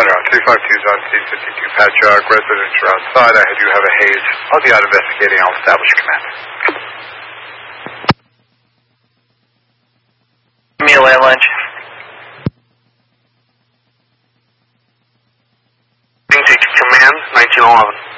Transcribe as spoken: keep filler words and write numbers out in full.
Hunter, three five two is on scene, fifty-two Patchogue. Residents are outside. I do have a haze. I'll be out investigating. I'll establish command. Give me a land lunch. Take command, nineteen eleven.